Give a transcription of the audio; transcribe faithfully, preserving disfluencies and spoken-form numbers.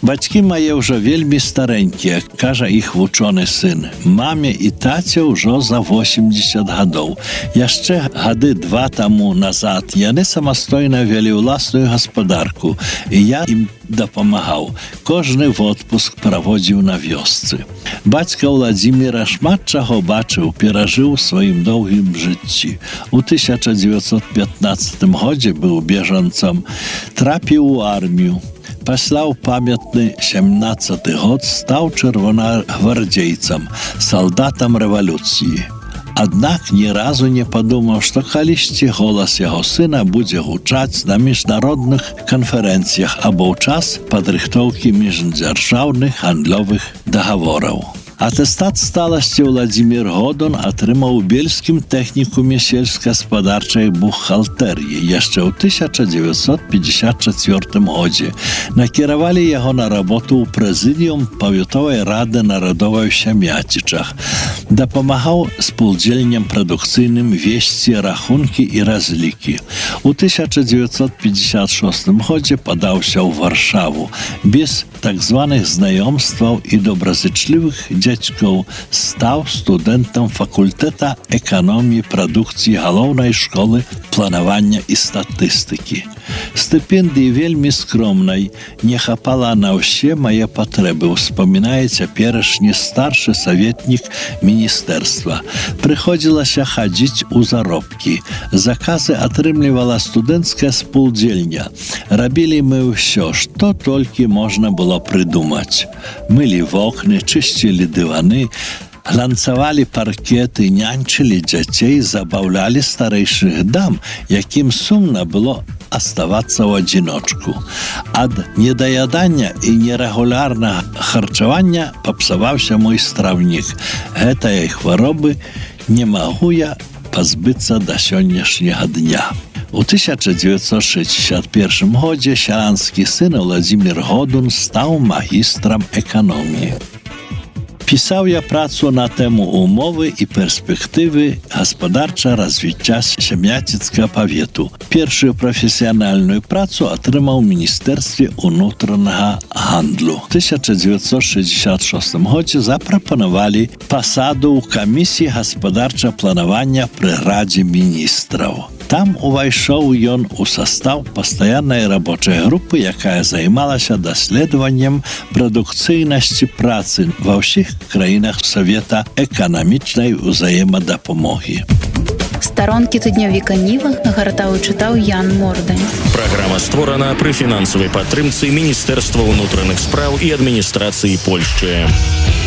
Бацькі мае ўжо вельмі старэнькія, кажа іх вучоны сын. Маме і таце ўжо за восемьдесят гадоў. Яшчэ гады два таму назад яны самастойна вялі ўласную гаспадарку, і я ім дапамагаў. Кожны водпуск праводзіў на вёсцы. Бацька Владзіміра шмат чаго бачыў, перажыў у сваім доўгім жыцці. У тысяча дзевяцьсот пятнаццатым годзе быў бежанцам, трапіў у армію. Пасля ў памятны сямнаццаты год стаў чырвонагвардзейцам, салдатам рэвалюцыі. Аднак ні разу не падумаў, што калісьці голас яго сына будзе гучаць на міжнародных канферэнцыях або ў час падрыхтоўкі міждзяржаўных гандлёвых дагавораў. Атэстат сталасці Владзімір Годун атрымаў у Бельскім тэхнікуме сельскагаспадарчай бухгалтэрыі яшчэ ў тысяча дзевяцьсот пятьдесят чацвёртым годзе. Накіравалі яго на работу ў прэзідыум павятовай рады народовай у Сямяцічах. Дапамагаў спаўдзельням прадукцыйным весці рахункі і разлікі. У тысяча дзевяцьсот пятьдесят шостым годзе падаўся ў Варшаву. Без так званых знаёмстваў і добразычлівых дзядзькоў стаў студэнтам факультэта эканоміі прадукцыі галоўнай школы планавання і статыстыкі. Стыпендыі вельмі скромнай не хапала на ўсе мае патрэбы, успамінае цяперашні старшы саветнік міністэрства. Прыходзілася хадзіць у заробкі. Заказы атрымлівала студэнцкая спаўдзельня. Рабілі мы ўсё, што толькі можна было прыдумаць. Мылі вокны, чысцілі дываны, глянцавалі паркеты, нянчылі дзяцей, забаўлялі старэйшых дам, якім сумна было аставацца ў адзіночку. Ад недаядання і нерэгулярнага харчавання папсаваўся мой страўнік. Гэтае хваробы не магу я пазбыцца да сённяшняга дня. У тысяча дзевяцьсот шэсцьдзесят першым годзе сяланскі сын Владзімір Годун стаў магістрам эканоміі. Пісаў я працу на тэму умовы і перспектывы гаспадарчага развіцця Сямяціцкага павету. Першую прафесіянальную працу атрымаў у Міністэрстве ўнутранага гандлю. У тысяча дзевяцьсот шэсцьдзесят шостым годзе запрапанавалі пасаду ў камісіі гаспадарчага планавання пры Радзе міністраў. Там увайшоў ён у састаў пастаяннай рабочай групы, якая займалася даследаваннем прадукцыйнасці працы ва ўсіх краінах Савета эканамічнай узаемадапамогі. Старонкі тыднёвіка Ніва нагартаў і чытаў Ян Мордань. Праграма створана пры фінансавай падтрымцы Міністэрства ўнутраных спраў і адміністрацыі Польшчы.